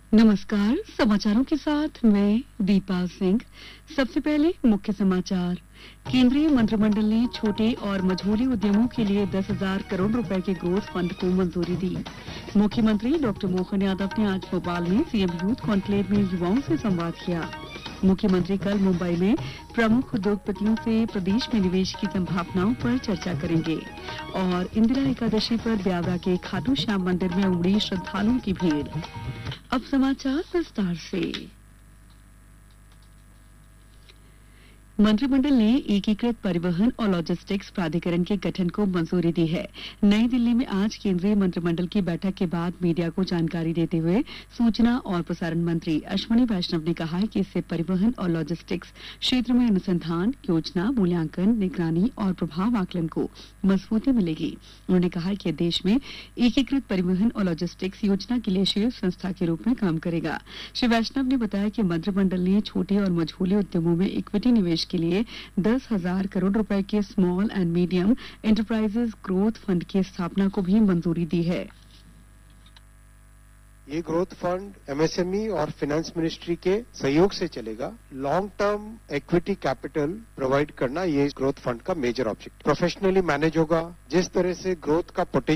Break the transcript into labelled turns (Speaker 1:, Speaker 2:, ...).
Speaker 1: नमस्कार, समाचारों के साथ मैं दीपा सिंह। सबसे पहले मुख्य समाचार। केंद्रीय मंत्रिमंडल ने छोटे और मझोले उद्यमों के लिए 10,000 करोड़ रुपए के ग्रोथ फंड को मंजूरी दी। मुख्यमंत्री डॉक्टर मोहन यादव ने आज भोपाल में सीएम यूथ कॉन्क्लेव में युवाओं से संवाद किया। मुख्यमंत्री कल मुंबई में प्रमुख उद्योगपतियों से प्रदेश में निवेश की संभावनाओं पर चर्चा करेंगे। और इंदिरा एकादशी पर ब्यावरा के खाटू श्याम मंदिर में उमड़ी श्रद्धालुओं की भीड़। अब समाचार विस्तार से। मंत्रिमंडल ने एकीकृत परिवहन और लॉजिस्टिक्स प्राधिकरण के गठन को मंजूरी दी है। नई दिल्ली में आज केंद्रीय मंत्रिमंडल की बैठक के बाद मीडिया को जानकारी देते हुए सूचना और प्रसारण मंत्री अश्विनी वैष्णव ने कहा कि इससे परिवहन और लॉजिस्टिक्स क्षेत्र में अनुसंधान, योजना, मूल्यांकन, निगरानी और प्रभाव आकलन को मजबूती मिलेगी। उन्होंने कहा कि देश में एकीकृत परिवहन और लॉजिस्टिक्स योजना के लिए शीर्ष संस्था के रूप में काम करेगा। श्री वैष्णव ने बताया कि मंत्रिमंडल ने छोटे और मझोले उद्यमों में इक्विटी निवेश के लिए 10,000 करोड़ रुपए के small and medium enterprises growth fund की स्थापना को भी मंजूरी दी है।
Speaker 2: ये ग्रोथ फंड एमएसएमई और फाइनेंस मिनिस्ट्री के सहयोग से चलेगा। Long term equity capital provide करना ये ग्रोथ फंड का मेजर ऑब्जेक्ट। प्रोफेशनली मैनेज होगा। जिस तरह से ग्रोथ का पोटेंशियल